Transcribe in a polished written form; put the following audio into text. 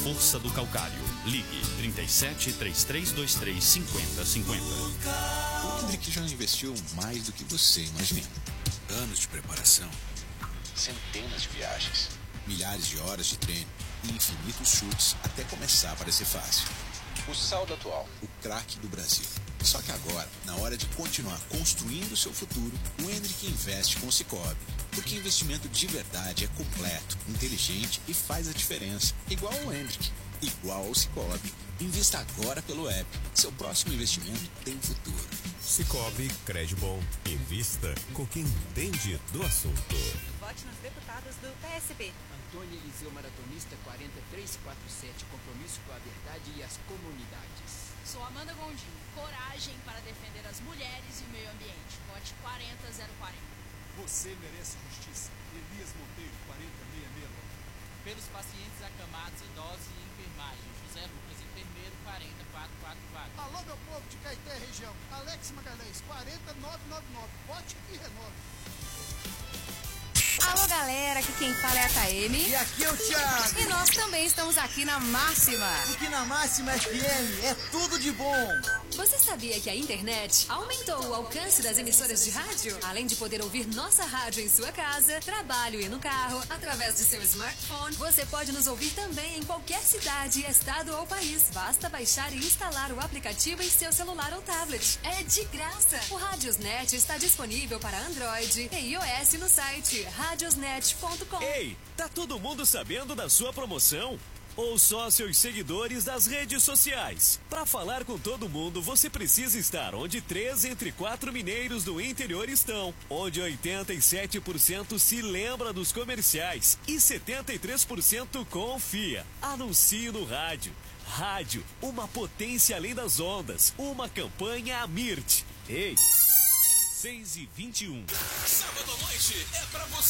força do calcário. Ligue 37 3323 5050. O Hendrick já investiu mais do que você imagina. Anos de preparação, centenas de viagens, milhares de horas de treino e infinitos chutes até começar a parecer fácil. O saldo atual, o craque do Brasil. Só que agora, na hora de continuar construindo o seu futuro, o Hendrick investe com o Sicoob. Porque investimento de verdade é completo, inteligente e faz a diferença. Igual ao Hendrick, igual ao Sicoob. Invista agora pelo app. Seu próximo investimento tem futuro. Sicoob, Credbon. Invista com quem entende do assunto. Vote nos deputados do PSB. Antônio Eliseu, maratonista 4347, compromisso com a verdade e as comunidades. Sou Amanda Gondim, coragem para defender as mulheres e o meio ambiente. Vote 40040. Você merece justiça. Elias Monteiro, 40669. Pelos pacientes acamados, idosos e enfermagem. José Lucas, enfermeiro, 40444. Alô, meu povo de Caeté, região. Alex Magalhães, 40999. Vote e renove. Alô, galera, aqui quem fala é a Taeme. E aqui é o Thiago. E nós também estamos aqui na Máxima. Porque na Máxima FM é tudo de bom. Você sabia que a internet aumentou o alcance das emissoras de rádio? Além de poder ouvir nossa rádio em sua casa, trabalho e no carro, através de seu smartphone, você pode nos ouvir também em qualquer cidade, estado ou país. Basta baixar e instalar o aplicativo em seu celular ou tablet. É de graça! O Radiosnet está disponível para Android e iOS no site radiosnet.com. Ei, tá todo mundo sabendo da sua promoção? Ou só seus seguidores das redes sociais? Para falar com todo mundo, você precisa estar onde 3 entre 4 mineiros do interior estão, onde 87% se lembra dos comerciais e 73% confia. Anuncie no rádio. Rádio, uma potência além das ondas, uma campanha Amirt. Ei, 6h21. Sábado à noite é pra você.